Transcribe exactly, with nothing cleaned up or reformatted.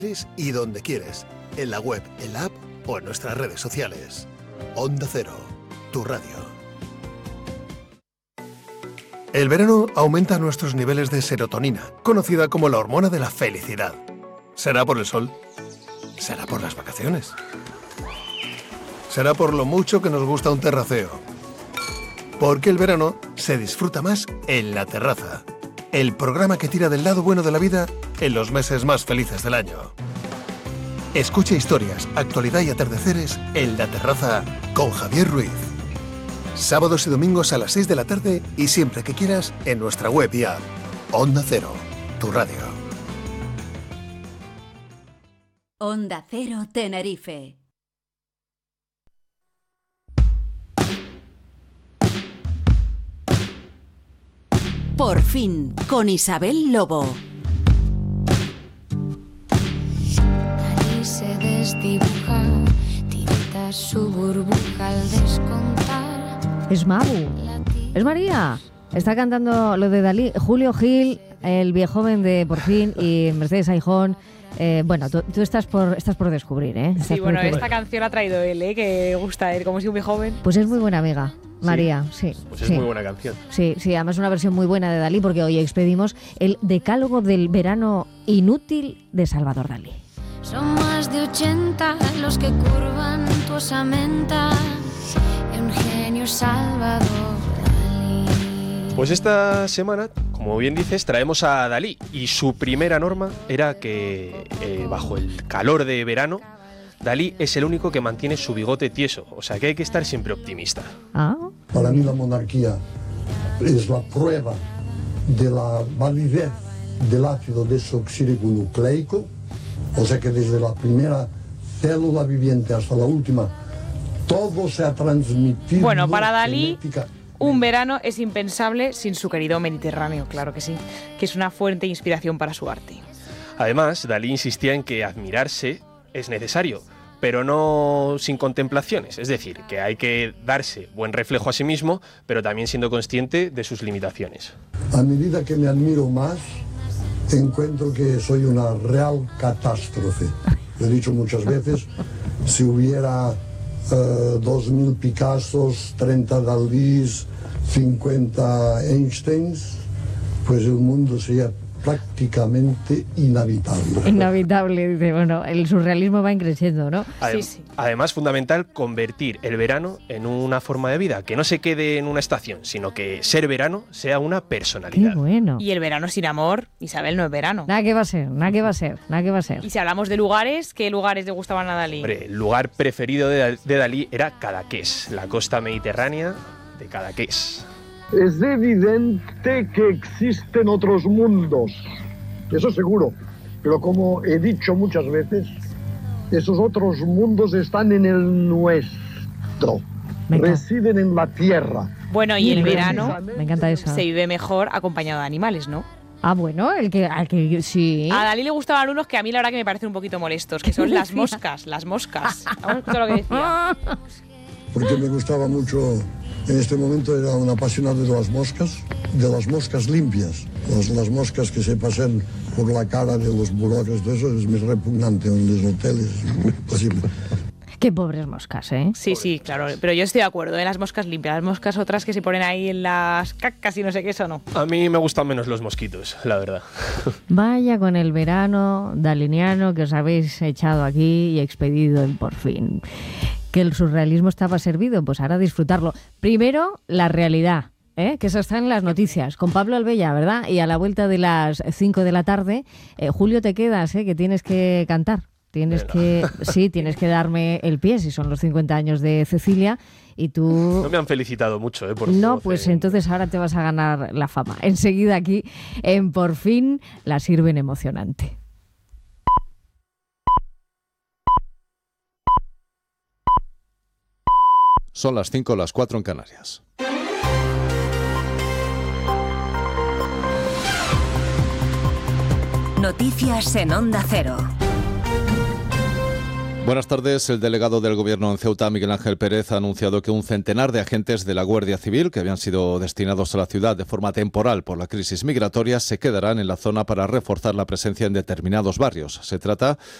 y donde quieres, en la web, en la app o en nuestras redes sociales. Onda Cero, tu radio. El verano aumenta nuestros niveles de serotonina, conocida como la hormona de la felicidad. ¿Será por el sol? ¿Será por las vacaciones? ¿Será por lo mucho que nos gusta un terraceo? Porque el verano se disfruta más en La Terraza, el programa que tira del lado bueno de la vida en los meses más felices del año. Escucha historias, actualidad y atardeceres en La Terraza con Javier Ruiz. Sábados y domingos a las seis de la tarde y siempre que quieras en nuestra web y app. Onda Cero, tu radio. Onda Cero Tenerife. Por fin, con Isabel Lobo. Dalí se desdibuja, tirita su burbuja al descontar. Es Mabu, es María. Está cantando lo de Dalí. Julio Gil, el viejoven de Por fin, y Mercedes Aijón. Eh, bueno, tú, tú estás por estás por descubrir, ¿eh? Estás Sí, bueno, por... esta canción ha traído él, ¿eh? Que gusta él, como si un viejoven. Pues es muy buena amiga, María, sí. sí Pues es sí. muy buena canción. Sí, sí, además una versión muy buena de Dalí, porque hoy expedimos el decálogo del verano inútil de Salvador Dalí. Son más de ochenta los que curvan tu osamenta. Un genio Salvador Dalí. Pues esta semana, como bien dices, traemos a Dalí y su primera norma era que eh, bajo el calor de verano, Dalí es el único que mantiene su bigote tieso, o sea que hay que estar siempre optimista. Ah. Para mí la monarquía es la prueba de la validez del ácido desoxirribonucleico, o sea que desde la primera célula viviente hasta la última, todo se ha transmitido. Bueno, para Dalí, genética. un verano es impensable sin su querido Mediterráneo, claro que sí, que es una fuente de inspiración para su arte. Además, Dalí insistía en que admirarse es necesario, pero no sin contemplaciones, es decir, que hay que darse buen reflejo a sí mismo, pero también siendo consciente de sus limitaciones. A medida que me admiro más, encuentro que soy una real catástrofe. Lo he dicho muchas veces, si hubiera uh, dos mil Picassos, treinta Dalís, cincuenta Einsteins, pues el mundo sería prácticamente inhabitable. Inhabitable, dice, bueno, el surrealismo va creciendo, ¿no? Adem- Sí, sí. Además, fundamental convertir el verano en una forma de vida, que no se quede en una estación, sino que ser verano sea una Qué personalidad. bueno. Y el verano sin amor, Isabel, no es verano. Nada que va a ser, nada que va a ser, nada que va a ser. Y si hablamos de lugares, ¿qué lugares le gustaban a Dalí? Hombre, el lugar preferido de, de Dalí era Cadaqués, la costa mediterránea de Cadaqués. Es evidente que existen otros mundos, eso seguro, pero como he dicho muchas veces, esos otros mundos están en el nuestro, Venga. residen en la tierra. Bueno, y el verano Me encanta eso. se vive mejor acompañado de animales, ¿no? Ah, bueno, el que, al que sí. A Dalí le gustaban unos que a mí la verdad que me parecen un poquito molestos, que son las moscas, las moscas. Vamos a escuchar lo que decía. Porque me gustaba mucho, en este momento era un apasionado de las moscas, de las moscas limpias, las, las moscas que se pasan por la cara de los burócratas, todo eso es muy repugnante en los hoteles, es imposible. Qué pobres moscas, ¿eh? Sí, sí, claro, pero yo estoy de acuerdo, en las moscas limpias, las moscas otras que se ponen ahí en las cacas y no sé qué, eso no. A mí me gustan menos los mosquitos, la verdad. Vaya con el verano daliniano que os habéis echado aquí y expedido en Por fin. Que el surrealismo estaba servido, pues ahora disfrutarlo. Primero, la realidad, ¿eh? Que eso está en las noticias, con Pablo Albella, ¿verdad? Y a la vuelta de las cinco de la tarde, eh, Julio, te quedas, ¿eh? Que tienes que cantar. Tienes Bueno. que, sí, tienes que darme el pie, si son los cincuenta años de Cecilia, y tú... No me han felicitado mucho, ¿eh? Por No, voz, pues eh. entonces ahora te vas a ganar la fama. Enseguida aquí, en Por fin, la sirven emocionante. Son las cinco, las cuatro en Canarias. Noticias en Onda Cero. Buenas tardes. El delegado del Gobierno en Ceuta, Miguel Ángel Pérez, ha anunciado que un centenar de agentes de la Guardia Civil que habían sido destinados a la ciudad de forma temporal por la crisis migratoria se quedarán en la zona para reforzar la presencia en determinados barrios. Se trata